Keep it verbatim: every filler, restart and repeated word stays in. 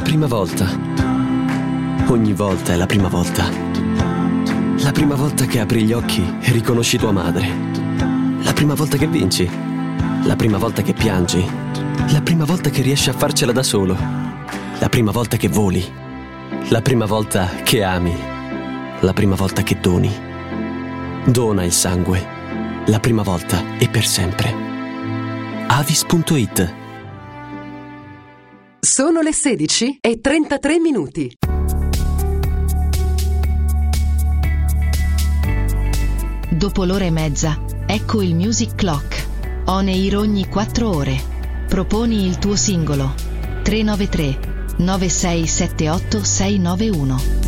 prima volta. Ogni volta è la prima volta. La prima volta che apri gli occhi e riconosci tua madre. La prima volta che vinci. La prima volta che piangi. La prima volta che riesci a farcela da solo. La prima volta che voli. La prima volta che ami. La prima volta che doni. Dona il sangue. La prima volta e per sempre. Avis punto it. Sono le sedici e trentatré minuti. Dopo l'ora e mezza, ecco il Music Clock. On air ogni quattro ore. Proponi il tuo singolo. tre nove tre nove sei sette otto sei nove uno.